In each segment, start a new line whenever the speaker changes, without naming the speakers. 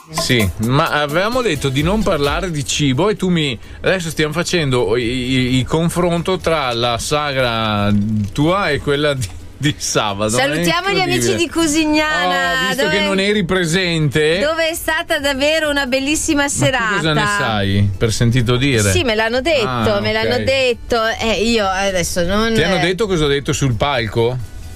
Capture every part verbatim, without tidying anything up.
Sì, ma avevamo detto di non parlare di cibo e tu mi adesso stiamo facendo il confronto tra la sagra tua e quella di, di sabato.
Salutiamo gli amici di Cusignana.
Oh, visto
dove,
che non eri presente,
dove è stata davvero una bellissima serata.
Ma tu cosa ne sai? Per sentito dire?
Sì, me l'hanno detto,
ah,
me
okay.
l'hanno detto. Eh, io adesso non.
Ti hanno detto cosa ho detto sul palco?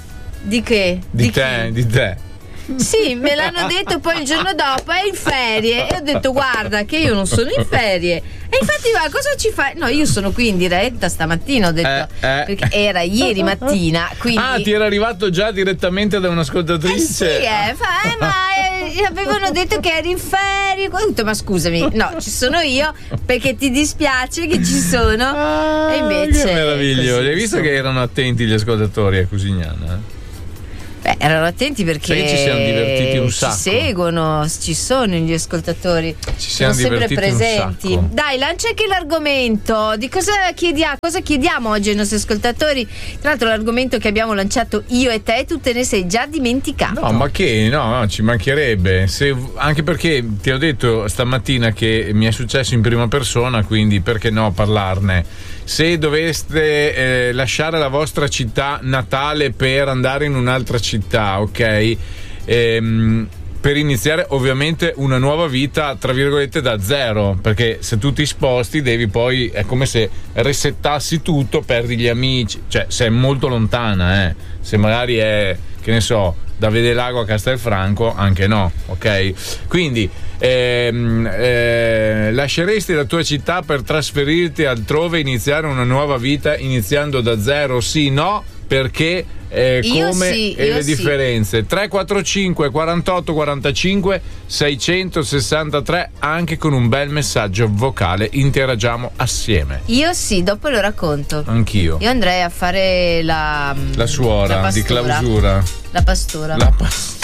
Di che?
Di,
di
te,
chi?
di te.
Sì, me l'hanno detto, poi il giorno dopo è in ferie e ho detto guarda che io non sono in ferie e infatti ma cosa ci fai? No, io sono qui in diretta stamattina, ho detto
eh, eh.
perché era ieri mattina, quindi...
Ah, ti era arrivato già direttamente da un'ascoltatrice?
Eh sì, eh, fa, eh, ma eh, avevano detto che eri in ferie, ho detto ma scusami, no, ci sono io perché ti dispiace che ci sono
ah,
e invece...
Che meraviglioso,
così,
hai visto che erano attenti gli ascoltatori a Cusignana?
Beh, erano attenti perché
sì, ci siamo divertiti un sacco.
Ci seguono, ci sono gli ascoltatori.
Ci siamo
sono sempre presenti.
Un sacco.
Dai, lancia anche l'argomento. Di cosa chiediamo, cosa chiediamo oggi ai nostri ascoltatori? Tra l'altro l'argomento che abbiamo lanciato io e te, tu te ne sei già dimenticato.
No, ma che no, no, ci mancherebbe. Se, anche perché ti ho detto stamattina che mi è successo in prima persona, quindi perché no parlarne? Se doveste eh, lasciare la vostra città natale per andare in un'altra città, ok? Ehm, per iniziare ovviamente una nuova vita tra virgolette da zero, perché se tu ti sposti devi poi, è come se resettassi tutto, perdi gli amici, cioè se è molto lontana, eh. Se magari è, che ne so, da Vedelago a Castelfranco, anche no, ok? Quindi ehm, eh, lasceresti la tua città per trasferirti altrove, iniziare una nuova vita iniziando da zero? Sì, no? Perché eh, come
sì,
e le
sì.
differenze? Tre quattro cinque quarantotto quarantacinque seicentosessantatré, anche con un bel messaggio vocale interagiamo assieme.
Io sì, dopo lo racconto.
Anch'io.
Io andrei a fare la
la suora
la
di clausura.
La pastora.
La pastora.